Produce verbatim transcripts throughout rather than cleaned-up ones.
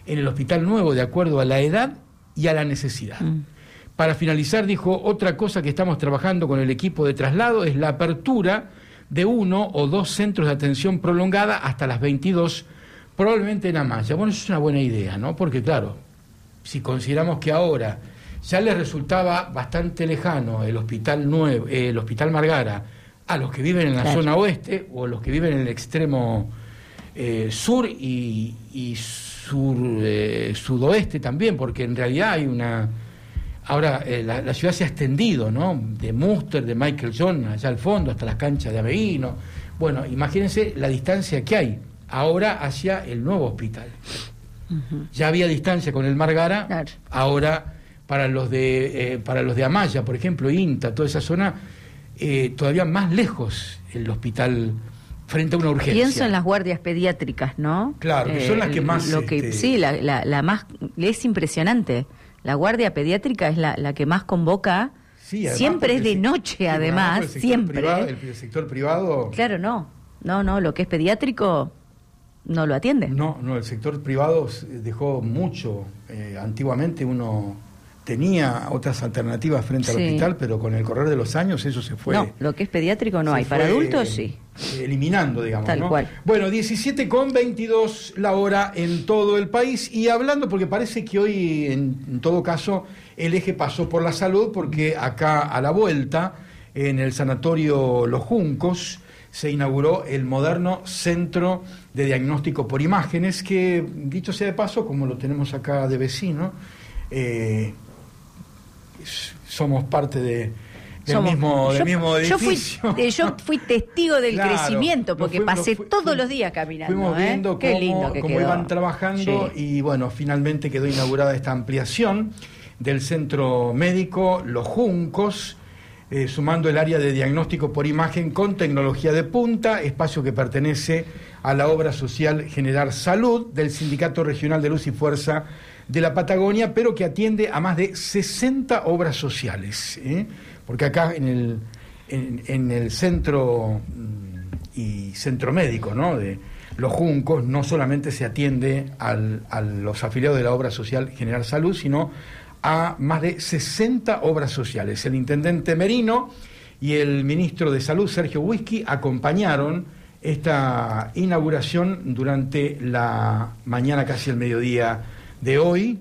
en el hospital nuevo de acuerdo a la edad y a la necesidad. Mm. Para finalizar, dijo, otra cosa que estamos trabajando con el equipo de traslado es la apertura de uno o dos centros de atención prolongada hasta las veintidós, probablemente en Amaya. Bueno, eso es una buena idea, ¿no? Porque claro, si consideramos que ahora ya les resultaba bastante lejano el hospital nuevo, eh, el hospital Margara, a los que viven en la claro. zona oeste o los que viven en el extremo eh, sur y, y sur, eh, sudoeste también, porque en realidad hay una... Ahora eh, la, la ciudad se ha extendido, ¿no? De Münster, de Michael John, allá al fondo, hasta las canchas de Ameguino. Bueno, imagínense la distancia que hay ahora hacia el nuevo hospital. Uh-huh. Ya había distancia con el Margara, claro. ahora para los de eh, para los de Amaya, por ejemplo, INTA, toda esa zona, eh, todavía más lejos el hospital frente a una urgencia. Pienso en las guardias pediátricas, ¿no? Claro, que eh, son las que más... Lo que, este... Sí, la, la, la más... Es impresionante. La guardia pediátrica es la, la que más convoca. Sí, además, siempre es de noche, sí, además, el siempre. Privado, el, el sector privado... Claro, no. No, no, lo que es pediátrico no lo atiende. No, no, el sector privado dejó mucho. Eh, antiguamente uno tenía otras alternativas frente al sí. hospital, pero con el correr de los años eso se fue... No, lo que es pediátrico no hay. Para adultos, sí. Eliminando, digamos, Tal ¿no? cual. Bueno, diecisiete con veintidós la hora en todo el país, y hablando, porque parece que hoy, en, en todo caso, el eje pasó por la salud, porque acá a la vuelta, en el sanatorio Los Juncos, se inauguró el moderno Centro de Diagnóstico por Imágenes, que, dicho sea de paso, como lo tenemos acá de vecino, eh, somos parte de... Del, Somos, mismo, del yo, mismo edificio. Yo fui, yo fui testigo del claro, crecimiento, porque fuimos, pasé fuimos, todos los días caminando. Fuimos viendo ¿eh? Qué cómo, lindo que cómo quedó. iban trabajando sí. y bueno, finalmente quedó inaugurada esta ampliación del centro médico Los Juncos, eh, sumando el área de diagnóstico por imagen con tecnología de punta, espacio que pertenece a la obra social Generar Salud del Sindicato Regional de Luz y Fuerza de la Patagonia, pero que atiende a más de sesenta obras sociales, ¿eh? Porque acá en el, en, en el centro y centro médico, ¿no? de Los Juncos no solamente se atiende al, a los afiliados de la obra social Generar Salud, sino a más de sesenta obras sociales. El intendente Merino y el ministro de Salud, Sergio Whisky, acompañaron esta inauguración durante la mañana, casi el mediodía de hoy.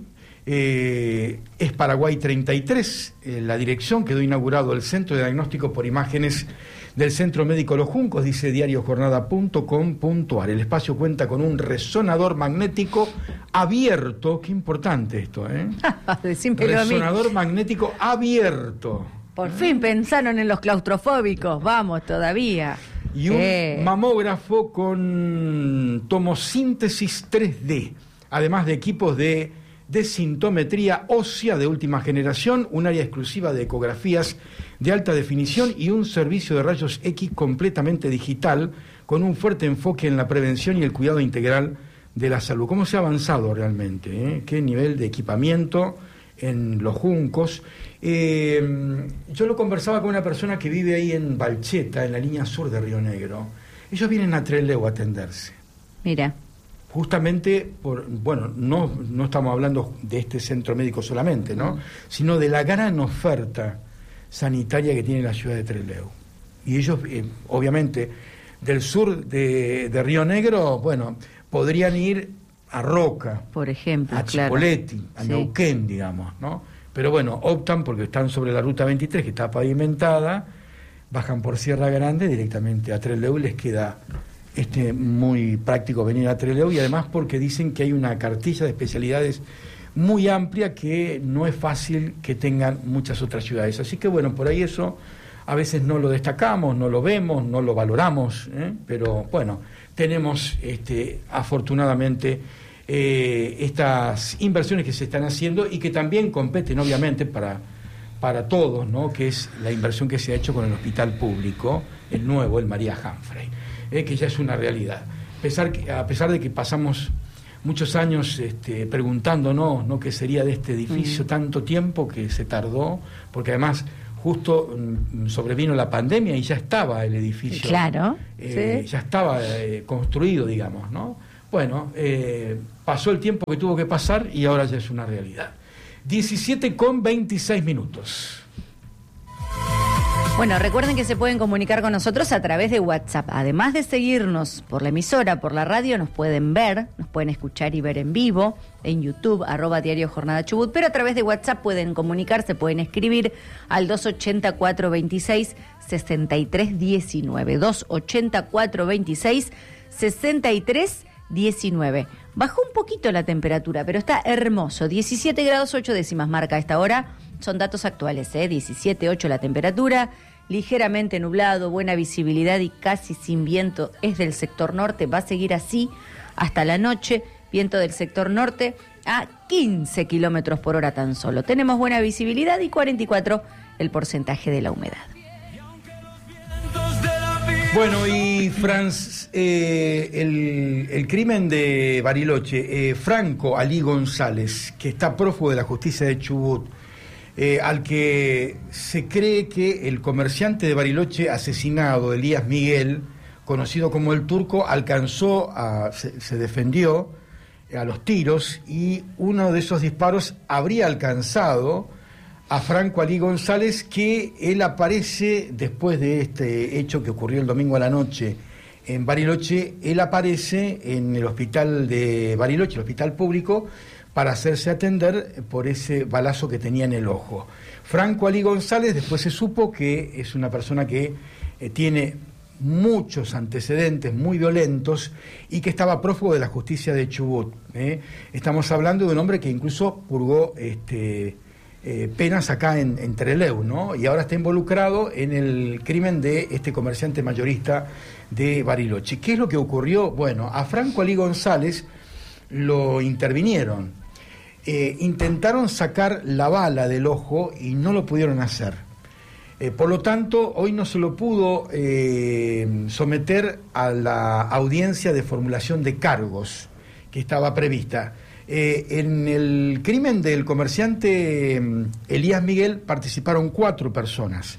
Eh, es Paraguay treinta y tres, eh, la dirección, quedó inaugurado el Centro de Diagnóstico por Imágenes del Centro Médico Los Juncos, dice diario jornada punto com punto ar. El espacio cuenta con un resonador magnético abierto, qué importante esto, ¿eh? Resonador magnético abierto. Por fin pensaron en los claustrofóbicos, vamos todavía. Y un eh. mamógrafo con tomosíntesis tres D, además de equipos de de sintometría ósea de última generación, un área exclusiva de ecografías de alta definición y un servicio de rayos X completamente digital, con un fuerte enfoque en la prevención y el cuidado integral de la salud. ¿Cómo se ha avanzado realmente? ¿Eh? ¿Qué nivel de equipamiento en Los Juncos? Eh, yo lo conversaba con una persona que vive ahí en Balcheta, en la línea sur de Río Negro. Ellos vienen a Trelew a atenderse. Mira. Justamente, por, bueno, no, no estamos hablando de este centro médico solamente, ¿no? Sino de la gran oferta sanitaria que tiene la ciudad de Trelew. Y ellos, eh, obviamente, del sur de, de Río Negro, bueno, podrían ir a Roca, por ejemplo, a Chipoleti, claro. a sí. Neuquén, digamos, ¿no? Pero bueno, optan porque están sobre la ruta veintitrés, que está pavimentada, bajan por Sierra Grande directamente a Trelew, les queda... Este, muy práctico venir a Trelew, y además porque dicen que hay una cartilla de especialidades muy amplia que no es fácil que tengan muchas otras ciudades. Así que bueno, por ahí eso a veces no lo destacamos, no lo vemos, no lo valoramos, ¿eh? Pero bueno, tenemos este, afortunadamente eh, estas inversiones que se están haciendo y que también competen obviamente para, para todos, ¿no? Que es la inversión que se ha hecho con el hospital público, el nuevo, el María Humphrey. Eh, que ya es una realidad. A pesar, que, a pesar de que pasamos muchos años este, preguntándonos, ¿no?, qué sería de este edificio, mm. tanto tiempo que se tardó, porque además justo mm, sobrevino la pandemia y ya estaba el edificio. Claro. Eh, sí. Ya estaba eh, construido, digamos, ¿no? bueno, eh, pasó el tiempo que tuvo que pasar y ahora ya es una realidad. diecisiete con veintiséis minutos. Bueno, recuerden que se pueden comunicar con nosotros a través de WhatsApp. Además de seguirnos por la emisora, por la radio, nos pueden ver, nos pueden escuchar y ver en vivo en YouTube, arroba Diario Jornada Chubut, pero a través de WhatsApp pueden comunicarse, pueden escribir al dos ochenta, cuatrocientos veintiséis, sesenta y tres diecinueve. dos ochenta, cuatrocientos veintiséis, sesenta y tres diecinueve. Bajó un poquito la temperatura, pero está hermoso. diecisiete grados ocho décimas marca a esta hora. Son datos actuales, ¿eh? diecisiete ocho la temperatura, ligeramente nublado, buena visibilidad y casi sin viento. Es del sector norte, va a seguir así hasta la noche. Viento del sector norte a quince kilómetros por hora tan solo. Tenemos buena visibilidad y cuarenta y cuatro el porcentaje de la humedad. Bueno, y Franz, eh, el, el crimen de Bariloche, eh, Franco Alí González, que está prófugo de la justicia de Chubut, eh, al que se cree que el comerciante de Bariloche asesinado, Elías Miguel, conocido como el Turco, alcanzó, a, se, se defendió a los tiros y uno de esos disparos habría alcanzado a Franco Alí González, que él aparece después de este hecho que ocurrió el domingo a la noche en Bariloche. Él aparece en el hospital de Bariloche, el hospital público, para hacerse atender por ese balazo que tenía en el ojo. Franco Alí González después se supo que es una persona que eh, tiene muchos antecedentes muy violentos y que estaba prófugo de la justicia de Chubut. ¿eh? Estamos hablando de un hombre que incluso purgó este, eh, penas acá en, en Trelew, ¿no? Y ahora está involucrado en el crimen de este comerciante mayorista de Bariloche. ¿Qué es lo que ocurrió? Bueno, a Franco Alí González lo intervinieron. Eh, intentaron sacar la bala del ojo y no lo pudieron hacer. Eh, por lo tanto, hoy no se lo pudo eh, someter a la audiencia de formulación de cargos que estaba prevista. Eh, en el crimen del comerciante Elías Miguel participaron cuatro personas.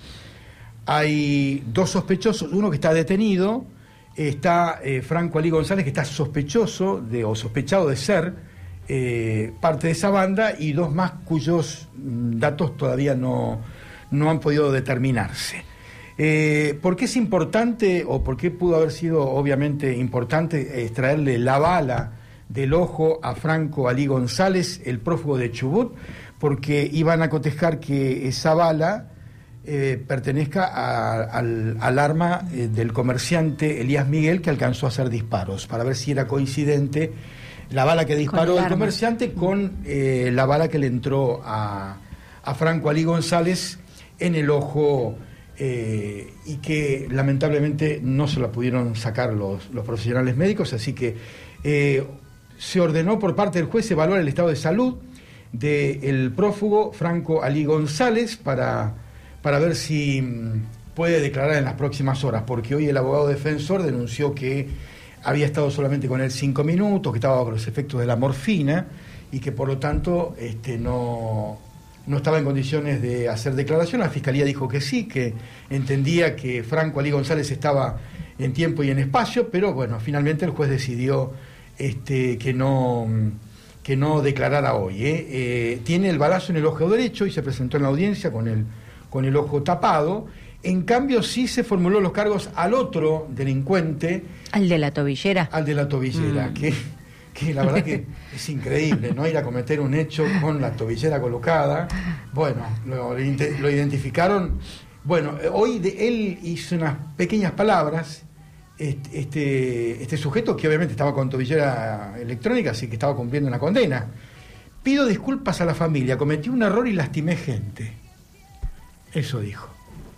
Hay dos sospechosos, uno que está detenido, está eh, Franco Alí González, que está sospechoso de, o sospechado de ser eh, parte de esa banda, y dos más cuyos mm, datos todavía no, no han podido determinarse. Eh, ¿Por qué es importante, o por qué pudo haber sido obviamente importante extraerle la bala del ojo a Franco Alí González, el prófugo de Chubut? Porque iban a cotejar que esa bala eh, pertenezca a, al, al arma eh, del comerciante Elías Miguel, que alcanzó a hacer disparos, para ver si era coincidente la bala que disparó el, el comerciante con eh, la bala que le entró a, a Franco Alí González en el ojo, eh, y que lamentablemente no se la pudieron sacar los, los profesionales médicos, así que eh, se ordenó por parte del juez evaluar el estado de salud del prófugo Franco Alí González para, para ver si puede declarar en las próximas horas, porque hoy el abogado defensor denunció que había estado solamente con él cinco minutos, que estaba bajo los efectos de la morfina y que por lo tanto este, no, no estaba en condiciones de hacer declaración. La Fiscalía dijo que sí, que entendía que Franco Alí González estaba en tiempo y en espacio, pero bueno, finalmente el juez decidió este, que no, que no declarara hoy. ¿eh? Eh, tiene el balazo en el ojo derecho y se presentó en la audiencia con el, con el ojo tapado. En cambio, sí se formuló los cargos al otro delincuente. ¿Al de la tobillera? Al de la tobillera, mm. que, que la verdad que es increíble, ¿no? Ir a cometer un hecho con la tobillera colocada. Bueno, lo, lo identificaron. Bueno, hoy de, él hizo unas pequeñas palabras, este, este, este sujeto que obviamente estaba con tobillera electrónica, así que estaba cumpliendo una condena. Pido disculpas a la familia, cometí un error y lastimé gente. Eso dijo.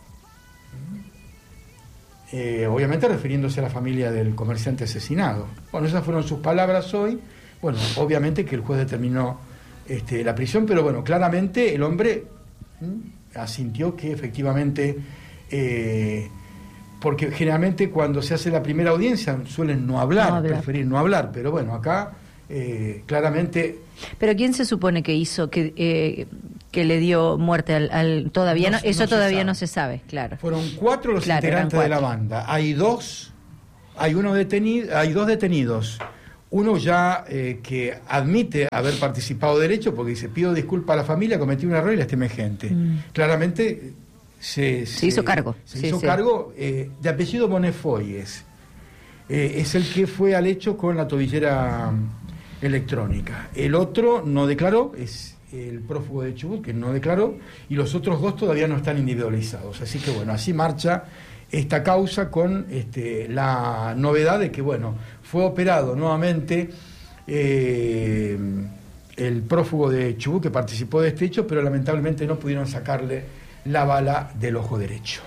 Eh, obviamente refiriéndose a la familia del comerciante asesinado. Bueno, esas fueron sus palabras hoy. Bueno, obviamente que el juez determinó este, la prisión, pero bueno, claramente el hombre ¿m? asintió que efectivamente, eh, porque generalmente cuando se hace la primera audiencia suelen no hablar, no hablar. preferir no hablar, pero bueno, acá eh, claramente... ¿Pero quién se supone que hizo que... Eh, que le dio muerte al, al todavía no, no eso no todavía no se sabe, claro. Cuatro Fueron los claro, integrantes de la banda. Hay dos, hay uno detenido, hay dos detenidos, uno ya eh, que admite haber participado de derecho, porque dice, pido disculpas a la familia, cometí un error y lastimé gente. Mm. Claramente se, se, se hizo cargo. Se sí, hizo sí. cargo, eh, de apellido Bonefoy es. Eh, es el que fue al hecho con la tobillera electrónica. El otro no declaró, es el prófugo de Chubut, que no declaró, y los otros dos todavía no están individualizados. Así que bueno, así marcha esta causa con este, la novedad de que, bueno, fue operado nuevamente eh, el prófugo de Chubut que participó de este hecho, pero lamentablemente no pudieron sacarle la bala del ojo derecho.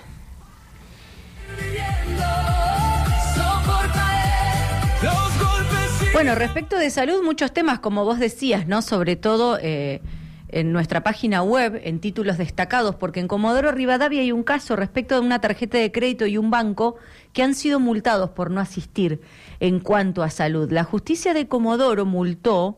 Bueno, respecto de salud, muchos temas, como vos decías, ¿no? Sobre todo eh, en nuestra página web, en títulos destacados, porque en Comodoro Rivadavia hay un caso respecto de una tarjeta de crédito y un banco que han sido multados por no asistir en cuanto a salud. La justicia de Comodoro multó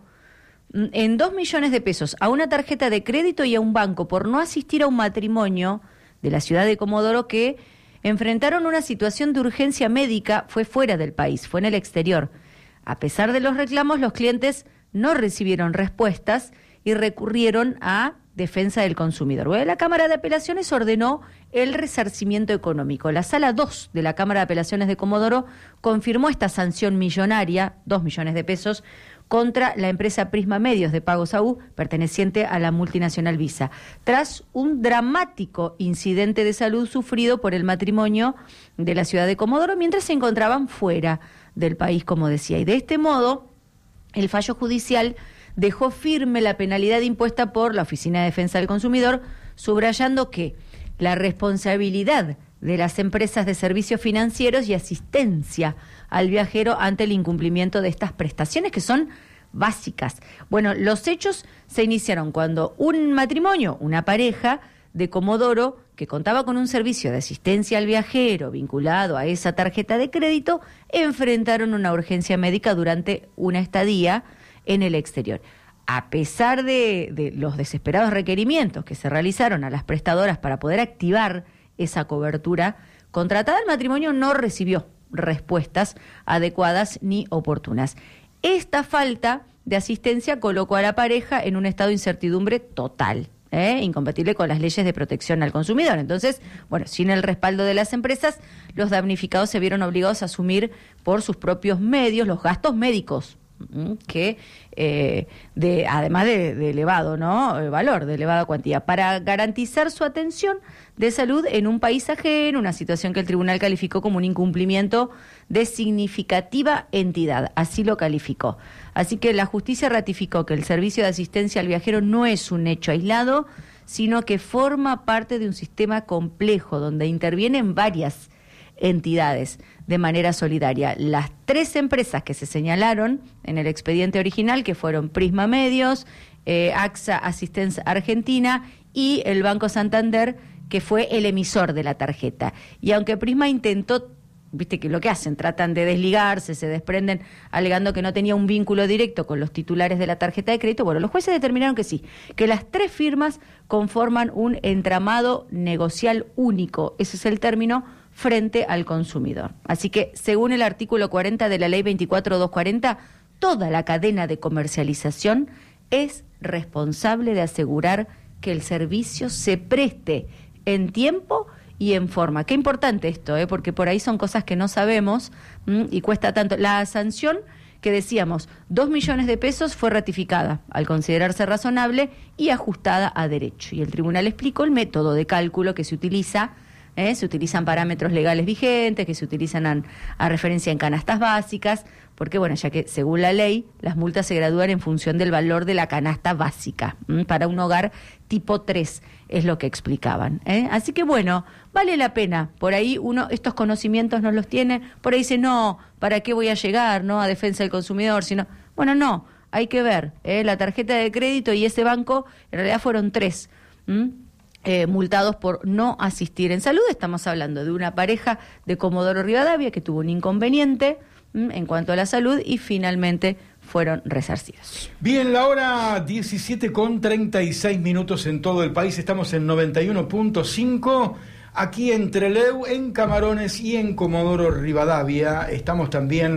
en dos millones de pesos a una tarjeta de crédito y a un banco por no asistir a un matrimonio de la ciudad de Comodoro que enfrentaron una situación de urgencia médica, fue fuera del país, fue en el exterior. A pesar de los reclamos, los clientes no recibieron respuestas y recurrieron a defensa del consumidor. Bueno, la Cámara de Apelaciones ordenó el resarcimiento económico. La Sala dos de la Cámara de Apelaciones de Comodoro confirmó esta sanción millonaria, dos millones de pesos, contra la empresa Prisma Medios de Pagos A U, perteneciente a la multinacional Visa, tras un dramático incidente de salud sufrido por el matrimonio de la ciudad de Comodoro mientras se encontraban fuera del país, como decía. Y de este modo, el fallo judicial dejó firme la penalidad impuesta por la Oficina de Defensa del Consumidor, subrayando que la responsabilidad de las empresas de servicios financieros y asistencia al viajero ante el incumplimiento de estas prestaciones que son básicas. Bueno, los hechos se iniciaron cuando un matrimonio, una pareja de Comodoro, que contaba con un servicio de asistencia al viajero vinculado a esa tarjeta de crédito, enfrentaron una urgencia médica durante una estadía en el exterior. A pesar de, de los desesperados requerimientos que se realizaron a las prestadoras para poder activar esa cobertura contratada, el matrimonio no recibió respuestas adecuadas ni oportunas. Esta falta de asistencia colocó a la pareja en un estado de incertidumbre total, ¿eh? incompatible con las leyes de protección al consumidor. Entonces, bueno, sin el respaldo de las empresas, los damnificados se vieron obligados a asumir por sus propios medios los gastos médicos, que eh, de además de, de elevado no el valor, de elevada cuantía, para garantizar su atención de salud en un país ajeno, una situación que el tribunal calificó como un incumplimiento de significativa entidad, así lo calificó. Así que la justicia ratificó que el servicio de asistencia al viajero no es un hecho aislado, sino que forma parte de un sistema complejo donde intervienen varias entidades de manera solidaria. Las tres empresas que se señalaron en el expediente original, que fueron Prisma Medios, eh, AXA Assistance Argentina y el Banco Santander, que fue el emisor de la tarjeta. Y aunque Prisma intentó, viste que lo que hacen, tratan de desligarse, se desprenden alegando que no tenía un vínculo directo con los titulares de la tarjeta de crédito, bueno, los jueces determinaron que sí, que las tres firmas conforman un entramado negocial único, ese es el término, frente al consumidor. Así que, según el artículo cuarenta de la ley veinticuatro mil doscientos cuarenta, toda la cadena de comercialización es responsable de asegurar que el servicio se preste en tiempo y en forma. Qué importante esto, ¿eh? Porque por ahí son cosas que no sabemos ¿m? y cuesta tanto. La sanción que decíamos, dos millones de pesos, fue ratificada al considerarse razonable y ajustada a derecho. Y el tribunal explicó el método de cálculo que se utiliza. ¿Eh? Se utilizan parámetros legales vigentes, que se utilizan a, a referencia en canastas básicas, porque bueno, ya que según la ley, las multas se gradúan en función del valor de la canasta básica, ¿m? Para un hogar tipo tres, es lo que explicaban, ¿eh? Así que bueno, vale la pena, por ahí uno estos conocimientos no los tiene, por ahí dice, no, ¿para qué voy a llegar, no, a defensa del consumidor? Sino, bueno, no, hay que ver, ¿eh? La tarjeta de crédito y ese banco, en realidad fueron tres, ¿m? Eh, multados por no asistir en salud. Estamos hablando de una pareja de Comodoro Rivadavia que tuvo un inconveniente mm, en cuanto a la salud y finalmente fueron resarcidos. Bien, la hora diecisiete con treinta y seis minutos en todo el país. Estamos en noventa y uno punto cinco. Aquí en Trelew, en Camarones y en Comodoro Rivadavia. Estamos también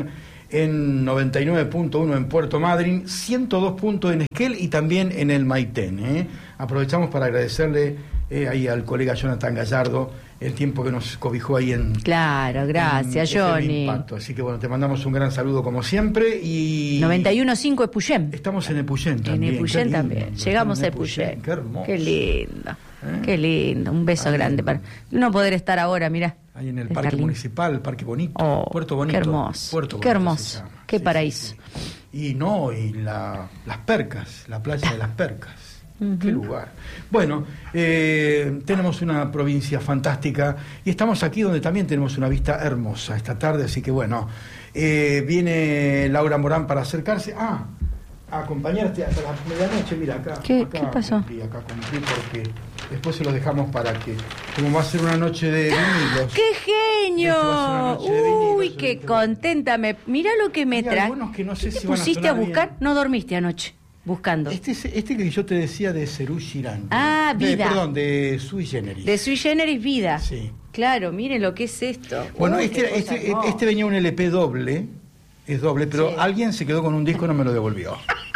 en noventa y nueve punto uno en Puerto Madryn, ciento dos punto uno en Esquel y también en el Maitén. ¿eh? Aprovechamos para agradecerle eh, ahí al colega Jonathan Gallardo el tiempo que nos cobijó ahí en... Claro, gracias, en Johnny. Impacto. Así que bueno, te mandamos un gran saludo como siempre y... noventa y uno punto cinco Epuyén. Estamos en Epuyén también. En Epuyén también. Llegamos a Epuyén. Qué hermoso. Qué lindo. ¿Eh? Qué lindo. Un beso Ahí, grande para no poder estar ahora, mirá. Ahí en el Estar Parque lindo. Municipal, Parque Bonito, Oh, Puerto Bonito. qué hermoso. Puerto Qué Bonito hermoso. se llama. Qué Sí, paraíso. sí, sí. Y no, y la, las Percas, la playa de las Percas. Uh-huh. Qué lugar. Bueno, eh, tenemos una provincia fantástica y estamos aquí donde también tenemos una vista hermosa esta tarde, así que bueno, eh, viene Laura Morán para acercarse. Ah, a acompañarte hasta la medianoche, mira acá. ¿Qué, acá ¿qué pasó? Cumplí, acá cumplí porque después se lo dejamos para que, como va a ser una noche de vinilos. ¡Qué genio! Este va a ser una noche de vinilos, Uy, qué este- contenta me... Mirá lo que me Hay trae. algunos que no sé ¿Qué si te van a pusiste a, sonar buscar? bien. No dormiste anoche, buscando. Este, es- este que yo te decía de Serú Girán. Ah, De- Vida. perdón, de Sui Generis. De Sui Generis Vida. Sí. Claro, miren lo que es esto. Bueno, Uy, qué este, cosa este, hermosa. este venía un L P doble, es doble, pero Sí. alguien se quedó con un disco y no me lo devolvió.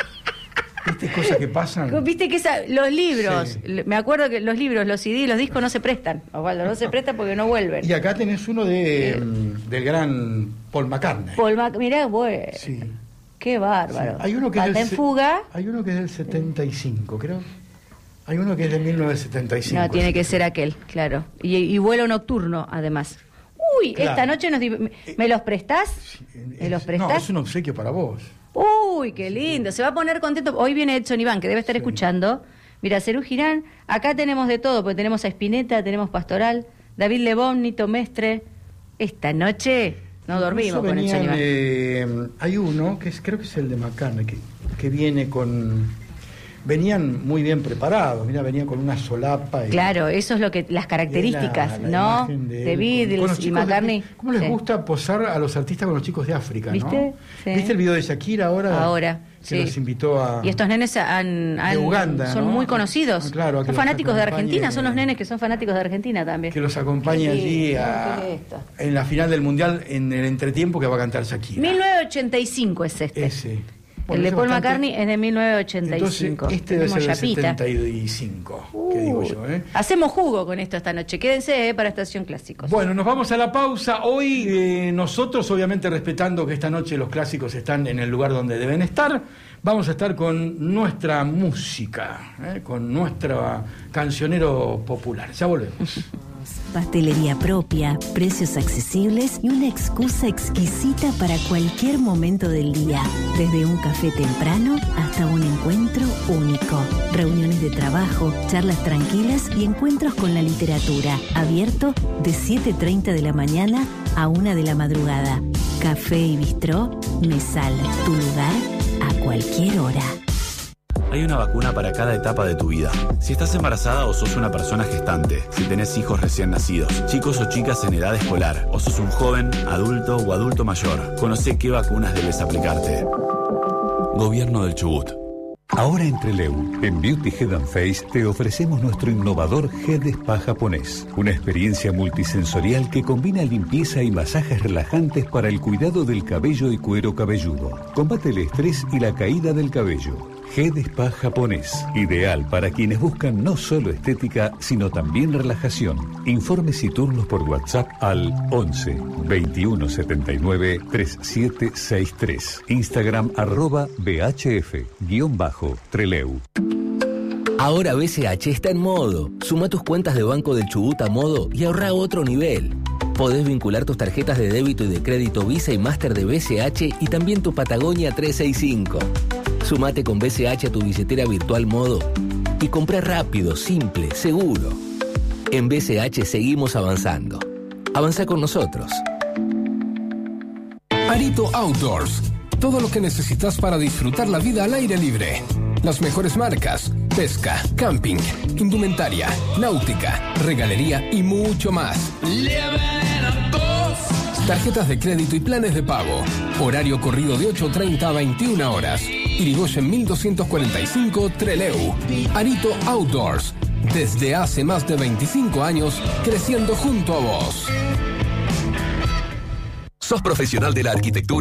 ¿Viste cosas que pasan? Viste que esa- los libros, Sí. le- me acuerdo que los libros, los C D, los discos no se prestan, Osvaldo, no se prestan porque no vuelven. Y acá tenés uno de, Sí. mm, del gran Paul McCartney. Paul Mac- mirá, bueno, Sí. qué bárbaro. Sí. Hay uno que es Banda del en se- fuga. Hay uno que es del setenta y cinco, creo. Hay uno que es de mil novecientos setenta y cinco. No, tiene que ser aquel, claro. Y, y vuelo nocturno, además. Uy, Claro. esta noche nos... di- ¿Me, me los prestás? Sí, ¿Me es- los No, prestás? es un obsequio para vos. Uy, qué lindo. Se va a poner contento. Hoy viene Edson Iván, que debe estar Sí. escuchando. Mira, Serú Girán. Acá tenemos de todo, porque tenemos a Spinetta, tenemos Pastoral, David Lebón, Nito Mestre. Esta noche no dormimos Incluso con Edson venían, Iván. eh, hay uno, que es, creo que es el de McCartney, que, que viene con... Venían muy bien preparados, mira, venía con una solapa. Y, Claro, eso es lo que las características, la- la ¿no? imagen De, él con- Beatles con los y chicos de- McCartney. ¿Cómo les Sí. gusta posar a los artistas con los chicos de África, ¿Viste? no? Sí. ¿Viste el video de Shakira ahora? Ahora, Que sí. los invitó a... Y estos nenes han, han- de Uganda, son ¿no? muy conocidos. Ah, claro, a que son los fanáticos de acompañe- Argentina, son los nenes que son fanáticos de Argentina también. Que los acompañe Qué allí lindo, a- ¿qué es esto? en la final del Mundial, en el entretiempo que va a cantar Shakira. mil novecientos ochenta y cinco es este. Ese. El Bueno, de ese Paul bastante- McCartney es de mil novecientos ochenta y cinco. Entonces, este debe ser Tenemos del Yapita. setenta y cinco, que digo Uh, yo, ¿eh? Hacemos jugo con esto esta noche. Quédense eh, para Estación Clásicos. Bueno, nos vamos a la pausa. Hoy eh, nosotros, obviamente respetando que esta noche los clásicos están en el lugar donde deben estar, vamos a estar con nuestra música, ¿eh? Con nuestro cancionero popular. Ya volvemos. Pastelería propia, precios accesibles y una excusa exquisita para cualquier momento del día. Desde un café temprano hasta un encuentro único. Reuniones de trabajo, charlas tranquilas y encuentros con la literatura. Abierto de siete treinta de la mañana a una de la madrugada. Café y bistró, Mesal, tu lugar a cualquier hora. Hay una vacuna para cada etapa de tu vida. Si estás embarazada o sos una persona gestante, si tenés hijos recién nacidos, chicos o chicas en edad escolar, o sos un joven, adulto o adulto mayor, conocé qué vacunas debes aplicarte. Gobierno del Chubut. Ahora en Trelew, en Beauty Head and Face, te ofrecemos nuestro innovador Head Spa japonés. Una experiencia multisensorial que combina limpieza y masajes relajantes para el cuidado del cabello y cuero cabelludo. Combate el estrés y la caída del cabello. Head Spa japonés, ideal para quienes buscan no solo estética, sino también relajación. Informes y turnos por WhatsApp al once, veintiuno setenta y nueve, treinta y siete sesenta y tres. Instagram arroba bhf, guión bajo, Treleu. Ahora B C H está en modo. Suma tus cuentas de Banco del Chubut a modo y ahorra a otro nivel. Podés vincular tus tarjetas de débito y de crédito Visa y Master de B C H y también tu Patagonia trescientos sesenta y cinco. Sumate con B C H a tu billetera virtual Modo y comprá rápido, simple, seguro. En B C H seguimos avanzando. Avanza con nosotros. Arito Outdoors. Todo lo que necesitas para disfrutar la vida al aire libre. Las mejores marcas, pesca, camping, indumentaria, náutica, regalería y mucho más. Tarjetas de crédito y planes de pago. Horario corrido de ocho treinta a veintiuna horas. Irigoyen mil doscientos cuarenta y cinco, Trelew. Arito Outdoors. Desde hace más de veinticinco años, creciendo junto a vos. ¿Sos profesional de la arquitectura